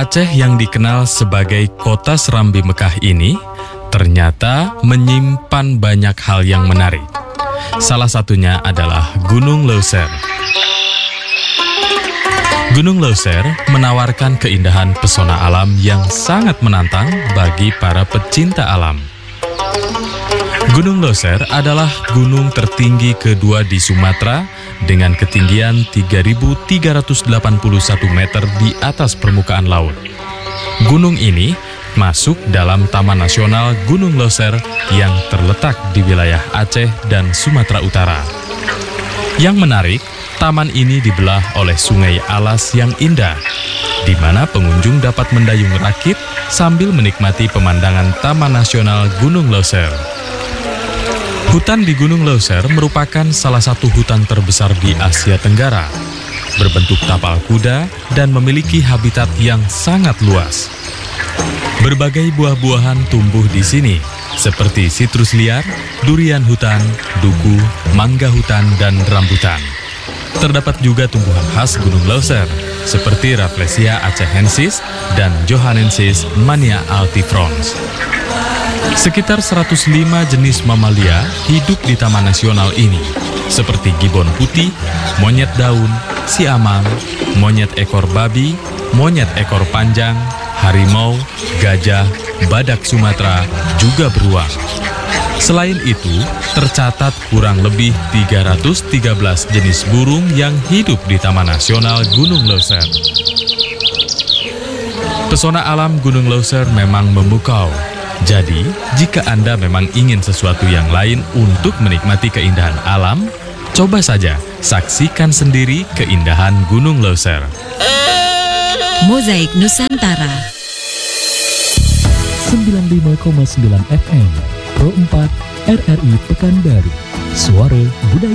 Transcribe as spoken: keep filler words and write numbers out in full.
Aceh yang dikenal sebagai kota Serambi Mekah ini ternyata menyimpan banyak hal yang menarik. Salah satunya adalah Gunung Leuser. Gunung Leuser menawarkan keindahan pesona alam yang sangat menantang bagi para pecinta alam. Gunung Leuser adalah gunung tertinggi kedua di Sumatera dengan ketinggian tiga ribu tiga ratus delapan puluh satu meter di atas permukaan laut. Gunung ini masuk dalam Taman Nasional Gunung Leuser yang terletak di wilayah Aceh dan Sumatera Utara. Yang menarik, taman ini dibelah oleh Sungai Alas yang indah, di mana pengunjung dapat mendayung rakit sambil menikmati pemandangan Taman Nasional Gunung Leuser. Hutan di Gunung Leuser merupakan salah satu hutan terbesar di Asia Tenggara, berbentuk tapal kuda dan memiliki habitat yang sangat luas. Berbagai buah-buahan tumbuh di sini, seperti sitrus liar, durian hutan, duku, mangga hutan, dan rambutan. Terdapat juga tumbuhan khas Gunung Leuser, seperti Rafflesia achensis dan Johannensis mania altifrons. Sekitar seratus lima jenis mamalia hidup di Taman Nasional ini, seperti gibbon putih, monyet daun, siamang, monyet ekor babi, monyet ekor panjang, harimau, gajah, badak Sumatera, juga beruang. Selain itu, tercatat kurang lebih tiga ratus tiga belas jenis burung yang hidup di Taman Nasional Gunung Leuser. Pesona alam Gunung Leuser memang memukau. Jadi, jika Anda memang ingin sesuatu yang lain untuk menikmati keindahan alam, coba saja saksikan sendiri keindahan Gunung Leuser. Mozaik Nusantara sembilan puluh lima koma sembilan F M Pro empat R R I Pekanbaru, Suara Budaya.